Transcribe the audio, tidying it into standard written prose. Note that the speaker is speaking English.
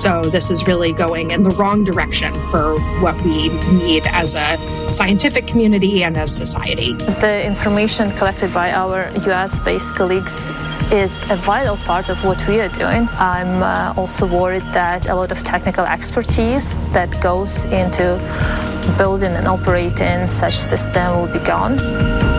So this is really going in the wrong direction for what we need as a scientific community and as society. The information collected by our US-based colleagues is a vital part of what we are doing. I'm also worried that a lot of technical expertise that goes into building and operating such system will be gone.